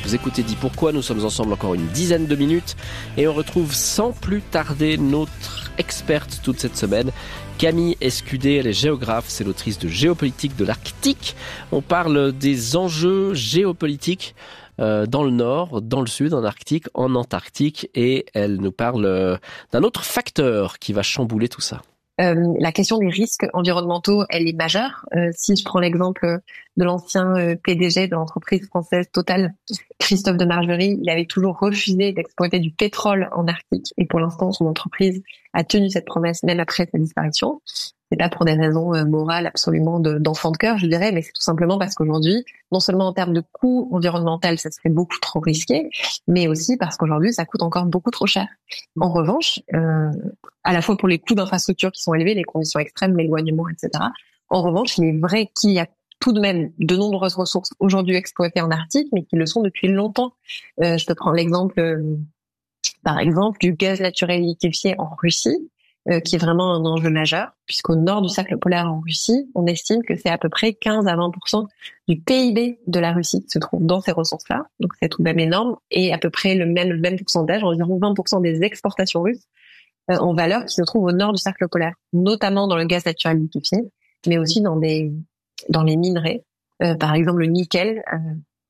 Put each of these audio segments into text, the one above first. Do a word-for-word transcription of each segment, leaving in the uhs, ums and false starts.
Vous écoutez Dis Pourquoi, nous sommes ensemble encore une dizaine de minutes et on retrouve sans plus tarder notre experte toute cette semaine, Camille Escudé. Elle est géographe, c'est l'autrice de Géopolitique de l'Arctique. On parle des enjeux géopolitiques euh, dans le Nord, dans le Sud, en Arctique, en Antarctique, et elle nous parle euh, d'un autre facteur qui va chambouler tout ça. Euh, la question des risques environnementaux, elle est majeure. Euh, si je prends l'exemple de l'ancien euh, P D G de l'entreprise française Total, Christophe de Margerie, il avait toujours refusé d'exploiter du pétrole en Arctique. Et pour l'instant, son entreprise a tenu cette promesse même après sa disparition. C'est pas pour des raisons euh, morales absolument de, d'enfant de cœur, je dirais, mais c'est tout simplement parce qu'aujourd'hui, non seulement en termes de coût environnemental, ça serait beaucoup trop risqué, mais aussi parce qu'aujourd'hui, ça coûte encore beaucoup trop cher. En revanche, euh, à la fois pour les coûts d'infrastructure qui sont élevés, les conditions extrêmes, l'éloignement, et cetera. En revanche, il est vrai qu'il y a tout de même de nombreuses ressources aujourd'hui exploitées en Arctique, mais qui le sont depuis longtemps. Euh, je te prends l'exemple, euh, par exemple, du gaz naturel liquéfié en Russie, euh, qui est vraiment un enjeu majeur, puisqu'au nord du cercle polaire en Russie, on estime que c'est à peu près quinze à vingt pour cent du P I B de la Russie qui se trouve dans ces ressources-là. Donc c'est tout de même énorme, et à peu près le même, le même pourcentage, environ vingt pour cent des exportations russes euh, en valeur qui se trouvent au nord du cercle polaire, notamment dans le gaz naturel liquéfié, mais aussi dans des dans les minerais, euh, par exemple le nickel, euh,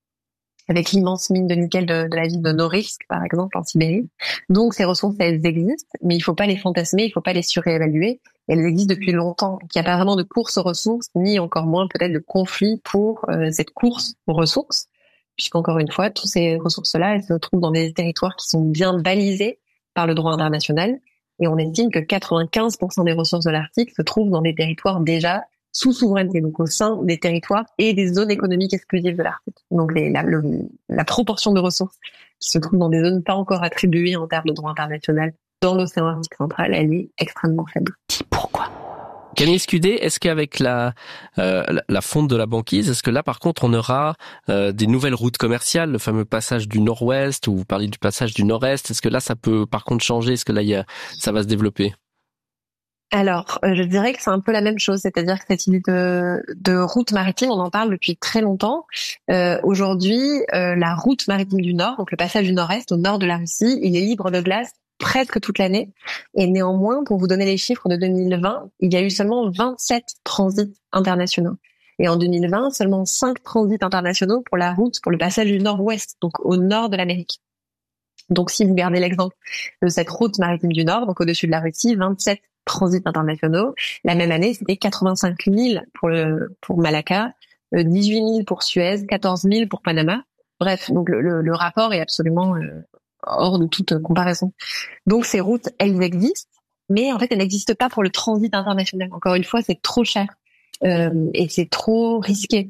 avec l'immense mine de nickel de, de la ville de Norilsk, par exemple, en Sibérie. Donc ces ressources, elles existent, mais il faut pas les fantasmer, il faut pas les surévaluer. Elles existent depuis longtemps. Il n'y a pas vraiment de course aux ressources, ni encore moins peut-être de conflit pour euh, cette course aux ressources, puisqu'encore une fois, toutes ces ressources-là, elles se trouvent dans des territoires qui sont bien balisés par le droit international. Et on estime que quatre-vingt-quinze pour cent des ressources de l'Arctique se trouvent dans des territoires déjà sous souveraineté, donc au sein des territoires et des zones économiques exclusives de l'Arctique. Donc les, la, le, la proportion de ressources qui se trouvent dans des zones pas encore attribuées en termes de droit international dans l'océan Arctique central, elle est extrêmement faible. Pourquoi ? Camille Escudé, est-ce qu'avec la, euh, la, la fonte de la banquise, est-ce que là par contre on aura euh, des nouvelles routes commerciales, le fameux passage du nord-ouest, ou vous parlez du passage du nord-est, est-ce que là ça peut par contre changer, est-ce que là il y a, ça va se développer ? Alors, euh, je dirais que c'est un peu la même chose, c'est-à-dire que cette idée de, de route maritime, on en parle depuis très longtemps. Euh, aujourd'hui, euh, la route maritime du Nord, donc le passage du Nord-Est au nord de la Russie, il est libre de glace presque toute l'année. Et néanmoins, pour vous donner les chiffres de deux mille vingt, il y a eu seulement vingt-sept transits internationaux. Et en deux mille vingt, seulement cinq transits internationaux pour la route, pour le passage du Nord-Ouest, donc au nord de l'Amérique. Donc si vous gardez l'exemple de cette route maritime du Nord, donc au-dessus de la Russie, vingt-sept transits internationaux. La même année, c'était quatre-vingt-cinq mille pour le pour Malacca, dix-huit mille pour Suez, quatorze mille pour Panama. Bref, donc le, le, le rapport est absolument euh, hors de toute comparaison. Donc ces routes, elles existent, mais en fait, elles n'existent pas pour le transit international. Encore une fois, c'est trop cher euh, et c'est trop risqué.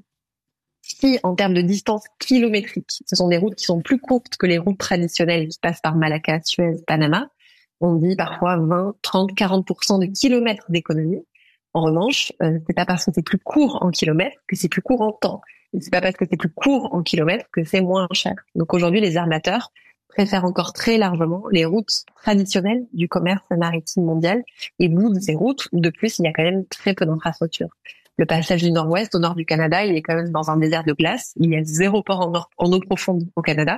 Si, en termes de distance kilométrique, ce sont des routes qui sont plus courtes que les routes traditionnelles qui passent par Malacca, Suez, Panama, on dit parfois vingt, trente, quarante pour cent de kilomètres d'économie. En revanche, euh, c'est pas parce que c'est plus court en kilomètres que c'est plus court en temps. Et c'est pas parce que c'est plus court en kilomètres que c'est moins cher. Donc aujourd'hui, les armateurs préfèrent encore très largement les routes traditionnelles du commerce maritime mondial et bout de ces routes, de plus, il y a quand même très peu d'infrastructures. Le passage du Nord-Ouest au nord du Canada, il est quand même dans un désert de glace. Il y a zéro port en, nord, en eau profonde au Canada.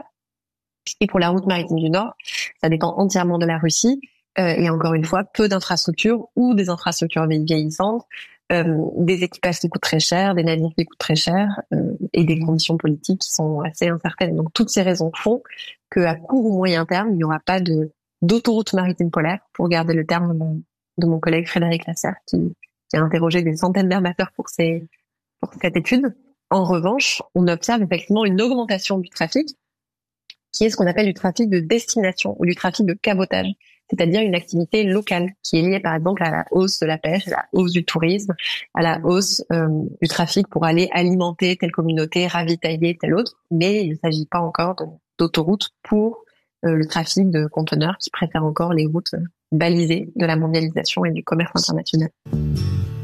Et pour la route maritime du Nord, ça dépend entièrement de la Russie. Euh, et encore une fois, peu d'infrastructures ou des infrastructures vieillissantes, euh, des équipages qui coûtent très cher, des navires qui coûtent très cher euh, et des conditions politiques qui sont assez incertaines. Donc toutes ces raisons font qu'à court ou moyen terme, il n'y aura pas de d'autoroute maritime polaire, pour garder le terme de mon, de mon collègue Frédéric Lasserre, qui, qui a interrogé des centaines d'armateurs pour, ces, pour cette étude. En revanche, on observe effectivement une augmentation du trafic, qui est ce qu'on appelle du trafic de destination ou du trafic de cabotage, c'est-à-dire une activité locale qui est liée par exemple à la hausse de la pêche, à la hausse du tourisme, à la hausse euh, du trafic pour aller alimenter telle communauté, ravitailler telle autre, mais il ne s'agit pas encore de, d'autoroute pour euh, le trafic de conteneurs qui préfèrent encore les routes balisées de la mondialisation et du commerce international.